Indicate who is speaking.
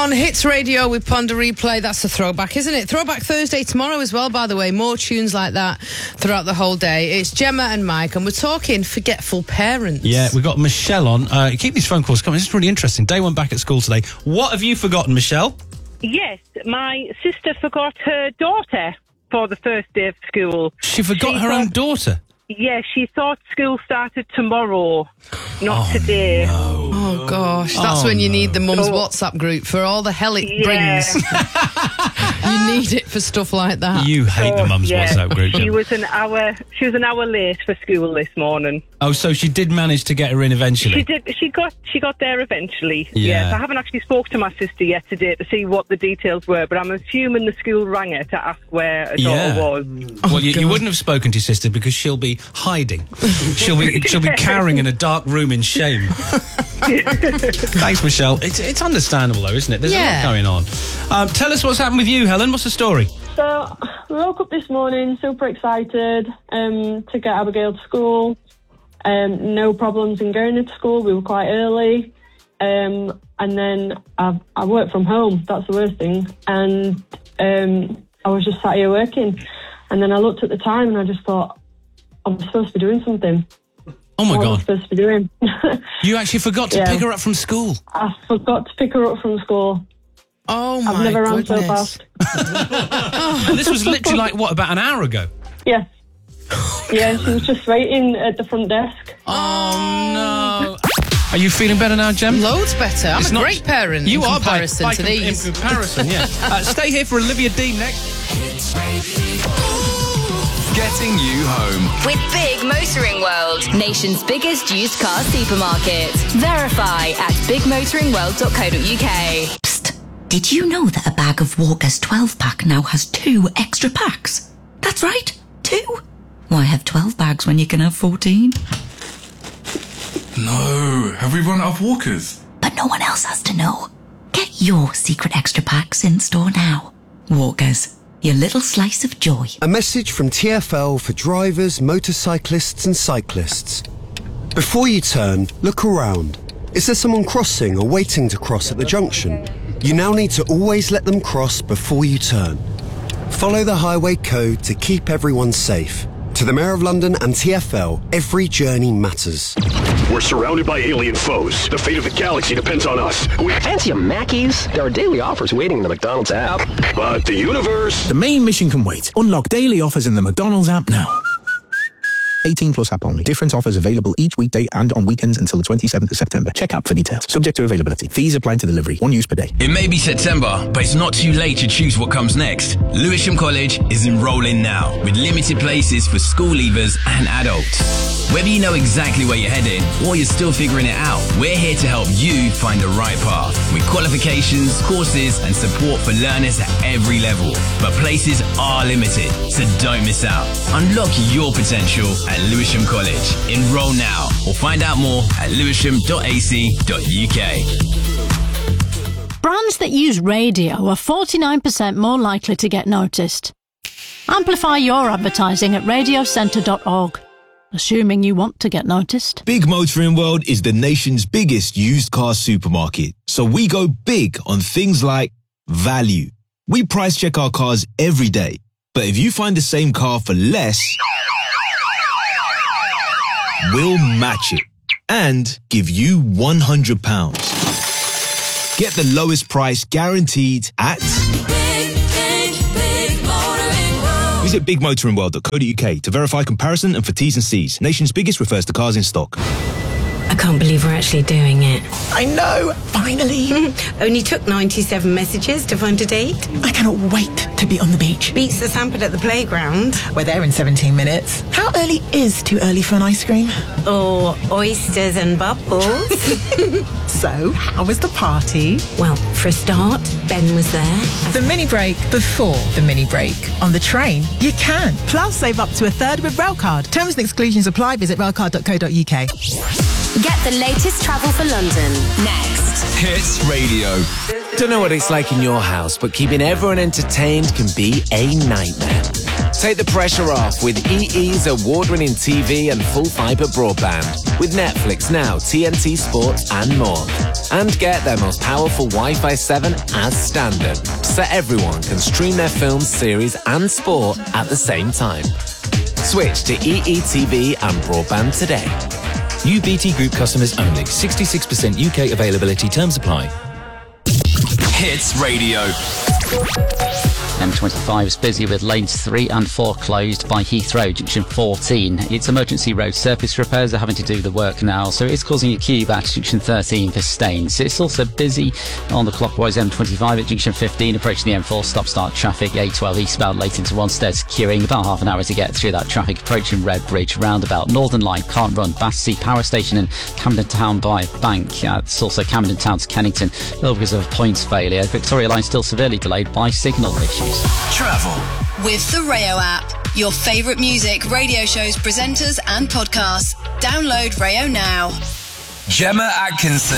Speaker 1: On Hits Radio with Ponder Replay, that's a throwback, isn't it? Throwback Thursday tomorrow as well, by the way. More tunes like that throughout the whole day. It's Gemma and Mike, and we're talking forgetful parents.
Speaker 2: Yeah, we've got Michelle on. Keep these phone calls coming. This is really interesting. Day one back at school today. What have you forgotten, Michelle?
Speaker 3: Yes, my sister forgot her daughter for the first day of school.
Speaker 2: She forgot her own daughter?
Speaker 3: Yeah, she thought school started tomorrow, not today.
Speaker 2: No.
Speaker 1: Oh, gosh. That's when you need the mum's WhatsApp group for all the hell it brings. You need it for stuff like that.
Speaker 2: You hate the mum's WhatsApp group.
Speaker 3: She was an hour late for school this morning.
Speaker 2: Oh, so she did manage to get her in eventually?
Speaker 3: She did. She got there eventually.
Speaker 2: Yeah.
Speaker 3: Yes, I haven't actually spoke to my sister yet today to see what the details were, but I'm assuming the school rang her to ask where her daughter was.
Speaker 2: Well, you wouldn't have spoken to your sister because she'll be hiding. She'll be cowering in a dark room in shame. Thanks, Michelle. It's understandable, though, isn't it? There's a lot going on. Tell us what's happened with you, Helen. What's the story?
Speaker 4: So, we woke up this morning super excited to get Abigail to school. No problems in going into school. We were quite early. And then I work from home. That's the worst thing. And I was just sat here working. And then I looked at the time and I just thought, I'm supposed to be doing something.
Speaker 2: Oh, my God.
Speaker 4: What am I supposed to be doing?
Speaker 2: You actually forgot to pick her up from school?
Speaker 4: I forgot to pick her up from school.
Speaker 1: Oh, my
Speaker 4: I've never ran so
Speaker 1: goodness.
Speaker 4: fast.
Speaker 2: And this was literally like, what, about an hour ago?
Speaker 4: Yes. Yeah, she was just waiting at the front desk.
Speaker 2: Oh, no. Are you feeling better now, Gem?
Speaker 1: Loads better. I'm a great parent in comparison to these.
Speaker 2: In comparison, yeah. Stay here for Olivia Dean next.
Speaker 5: Getting you home.
Speaker 6: With Big Motoring World, nation's biggest used car supermarket. Verify at bigmotoringworld.co.uk.
Speaker 7: Psst. Did you know that a bag of Walker's 12-pack now has 2 extra packs? That's right, 2. Why have 12 bags when you can have 14?
Speaker 5: No, have we run out of Walkers?
Speaker 7: But no one else has to know. Get your secret extra packs in store now. Walkers, your little slice of joy.
Speaker 8: A message from TfL for drivers, motorcyclists and cyclists. Before you turn, look around. Is there someone crossing or waiting to cross at the junction? You now need to always let them cross before you turn. Follow the highway code to keep everyone safe. To the Mayor of London and TfL, every journey matters.
Speaker 9: We're surrounded by alien foes. The fate of the galaxy depends on us.
Speaker 10: Fancy a Mackey's? There are daily offers waiting in the McDonald's app.
Speaker 9: But the universe...
Speaker 11: The main mission can wait. Unlock daily offers in the McDonald's app now. 18 plus app only. Different offers available each weekday and on weekends until the 27th of September. Check app for details. Subject to availability. Fees apply to delivery. 1 use per day.
Speaker 12: It may be September, but it's not too late to choose what comes next. Lewisham College is enrolling now with limited places for school leavers and adults. Whether you know exactly where you're heading or you're still figuring it out, we're here to help you find the right path with qualifications, courses and support for learners at every level. But places are limited, so don't miss out. Unlock your potential at Lewisham College. Enroll now or find out more at lewisham.ac.uk.
Speaker 13: Brands that use radio are 49% more likely to get noticed. Amplify your advertising at radiocentre.org. Assuming you want to get noticed.
Speaker 14: Big Motoring World is the nation's biggest used car supermarket. So we go big on things like value. We price check our cars every day. But if you find the same car for less, we'll match it and give you £100. Get the lowest price guaranteed at... Visit bigmotoringworld.co.uk to verify comparison and for T's and C's. Nation's biggest refers to cars in stock.
Speaker 15: I can't believe we're actually doing it.
Speaker 16: I know, finally.
Speaker 15: Only took 97 messages to find a date.
Speaker 16: I cannot wait to be on the beach.
Speaker 15: Beats the Sampad at the playground.
Speaker 16: We're there in 17 minutes. How early is too early for an ice cream?
Speaker 15: Or oysters and bubbles.
Speaker 16: So, how was the party?
Speaker 15: Well, for a start, Ben was there.
Speaker 16: The mini break before the mini break. On the train, you can. Plus, save up to a third with Railcard. Terms and exclusions apply. Visit railcard.co.uk.
Speaker 6: Get the latest travel for London next.
Speaker 5: Hits Radio.
Speaker 17: Don't know what it's like in your house, but keeping everyone entertained can be a nightmare. Take the pressure off with EE's award-winning TV and full fibre broadband with Netflix Now, TNT Sports and more. And get their most powerful Wi-Fi 7 as standard, so everyone can stream their films, series and sport at the same time. Switch to EE TV and broadband today.
Speaker 18: New BT Group customers only. 66% UK availability. Terms apply.
Speaker 5: Hits Radio.
Speaker 19: M25 is busy with lanes 3 and 4 closed by Heathrow, junction 14. It's emergency road surface repairs are having to do the work now, so it's causing a queue back to junction 13 for Staines. It's also busy on the clockwise M25 at junction 15, approaching the M4 stop-start traffic. A12 eastbound Leighton to Wanstead, queuing about half an hour to get through that traffic, approaching Redbridge roundabout. Northern Line can't run Battersea Power Station and Camden Town by Bank. It's also Camden Town to Kennington, all because of a points failure. Victoria Line still severely delayed by signal issues.
Speaker 5: Travel
Speaker 6: with the Rayo app. Your favourite music, radio shows, presenters and podcasts. Download Rayo now.
Speaker 5: Gemma Atkinson.